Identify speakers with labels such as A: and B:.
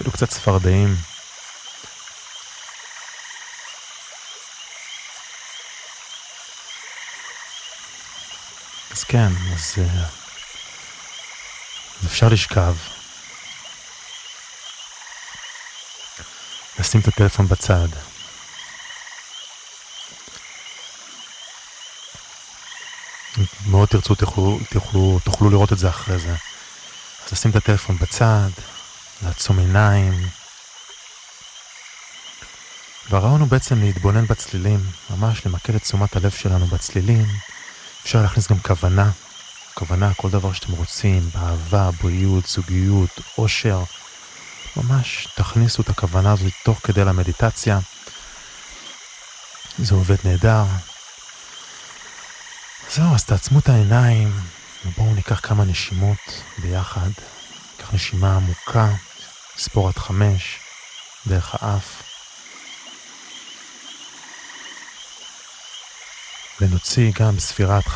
A: אפילו קצת צפרדעים. אז כן, אז אפשר לשכב. לשים את הטלפון בצד. מאוד תרצו, תוכלו לראות את זה אחרי זה. אז לשים את הטלפון בצד, לעצום עיניים. והרעיון הוא בעצם להתבונן בצלילים, ממש למקד את תשומת הלב שלנו בצלילים. אפשר להכניס גם כוונה, כל דבר שאתם רוצים, באהבה, בריאות, זוגיות, אושר. ממש תכניסו את הכוונה הזאת תוך כדי למדיטציה. זה עובד נהדר. זהו, אז תעצמו את העיניים, ובואו ניקח כמה נשימות ביחד. ניקח נשימה עמוקה, ספור עד 5, דרך האף. ונוציא גם בספירת